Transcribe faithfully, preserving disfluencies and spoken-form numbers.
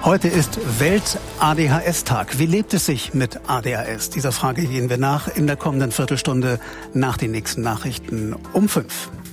Heute ist Welt-A D H S-Tag. Wie lebt es sich mit A D H S? Dieser Frage gehen wir nach in der kommenden Viertelstunde nach den nächsten Nachrichten um fünf.